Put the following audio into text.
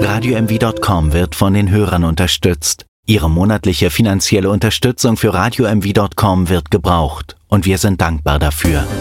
radiomw.com wird von den Hörern unterstützt. Ihre monatliche finanzielle Unterstützung für radiomw.com wird gebraucht und wir sind dankbar dafür.